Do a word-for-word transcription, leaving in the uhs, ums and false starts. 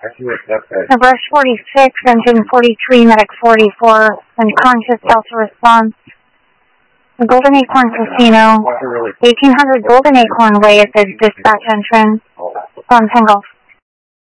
The Brush forty-six, engine forty-three, medic forty-four, unconscious, Delta response. The Golden Acorn Casino, eighteen hundred Golden Acorn Way at the dispatch entrance on Tango